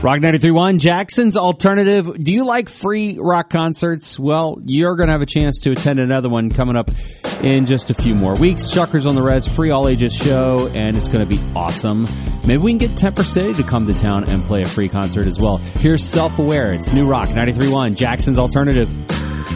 Rock 93.1, Jackson's Alternative. Do you like free rock concerts? Well, you're going to have a chance to attend another one coming up in just a few more weeks. Chuckers on the Reds, free all ages show, and it's going to be awesome. Maybe we can get Temper City to come to town and play a free concert as well. Here's Self-Aware. It's New Rock 93.1, Jackson's Alternative.